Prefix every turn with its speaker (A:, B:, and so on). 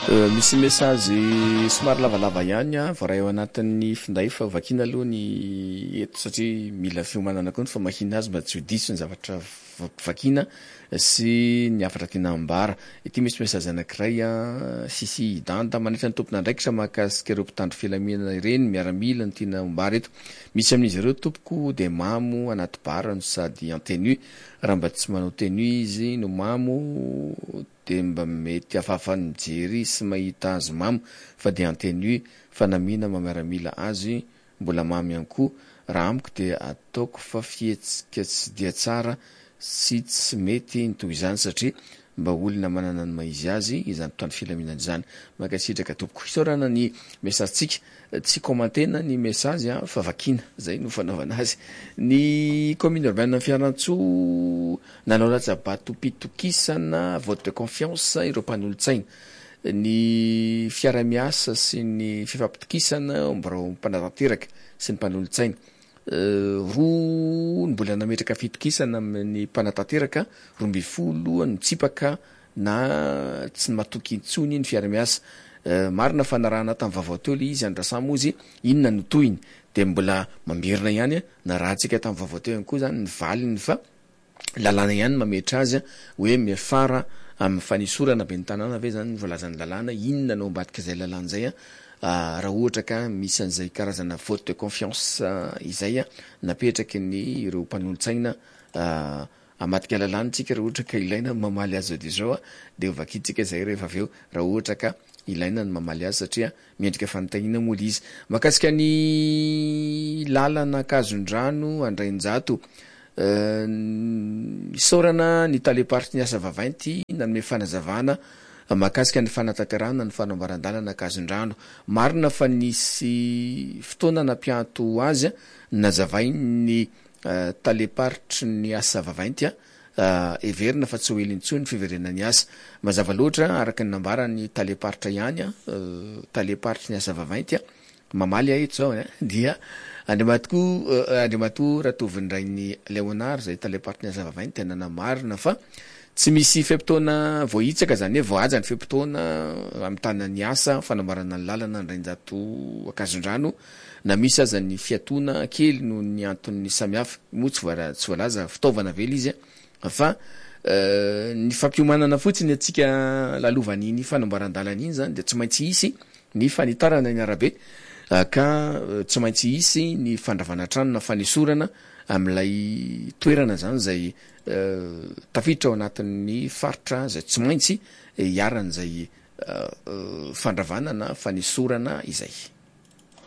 A: Misy message somary lavalava ihany voaray ao anatin'ny finday fa vakiana aloha ny eto satria mila fiomanana koa ny famahina azy mba tsy ho diso ny zavatra vakiana sy ny afatra tiana ambara. Ity misy message anankiray sisy danda mandritra ny tompona andraikitra mahakasika ireo mpitandro filaminana ireny miaramila ny tiana ambara eto. Misy amin'izy ireo tompoko de mamo anaty bara no sady en tenue raha mba tsy manao tenue izy no mamo de mba mety afafany mijery sy mahita azy mamo fa de en tenue fa namina mamiaramila azy mbola mamy ihany koa. Raha amiko de ataoko fa fihetsika tsy dia tsara sy tsy mety ny toy izany satria mba olona manana ny maizy azy izany mpitandro filaminana izany. Makasitraka tompoko hisaorana ny mesazintsika tsy komantena ny message fa vakiana zay no fanaovana azy. Ny commune urbaine Fianarantsoa nanao latsabato pitokisana vote de confiance ireo mpanolontsaina. Ny fiara-miasa sy ny fifampitokisana mbarao mpanarateraka sy ny mpanolontsaina. Roa ny mbola nametraka fitokisana amin'ny mpanatanteraka 12 ny tsipaka na tsy matoky intsony ny fiara-miasa. Marina fanarahana tamin'ny vaovao teo le izy andrasa mozy inona no toyiny de mbola mambirina ihany na rahantsika tamin'ny vaovao teo ihany koa zany ny valiny fa lalàna ihany mametra azy hoe miafara amin'ny fanisorana be ny tanàna ve zany voalazan'ny lalàna inona no ambadika izay lalàna zay raha ohatra ka misy an'izay karazana vote de confiance izay napetraky ny ireo mpanolontsaina amadika lalàntsika raha ohatra ka ilaina mamaly azy de zao de vakitsika izay rehefa aveo raha ohatra ka ilaina ny mamaly azy satria miendrika fanontaniana moa izy. Makasika ny lalana Kazondrano Andrainjato isaorana ny taleparty ny asa vavainty nanome fanazavana makasika ny fanatanterahana ny fanambaran-dalana Kazondrano. Marina fa nisy fotoana nampianto azy nazavainy taleparitry ny asa vavainty everina fa tsy ho elintsony fiverenany asa. Mazava loatra araka ny nambara ny taleparitra ihany taleparitry ny asa vavainty mamaly eto zao dia Andriamato Ratovinray ny Leonard zay taleparitry ny asa vavainty tena namarina fa tsy misy fepitoana voahitsaka zany hoe voaja ny fepitoana amin'ny tanany asa fanambarana ny lalana Andrainjato Kazondrano na misy aza ny fiatona kely no ny antony samihafa moa tsy voalaza fitaovana vely izy fa ny fampiomanana fotsiny atsika lalovan'iny fanambaran-dalana iny zany de tsy maintsy hisy ny fanitarana ny arabe ka tsy maintsy hisy ny fandravana trano na fanesorana amin'ilay toerana zany zay tafiditra ao anatin'ny faritra zay tsy maintsy hiaran'izay fandravana na fanesorana izay.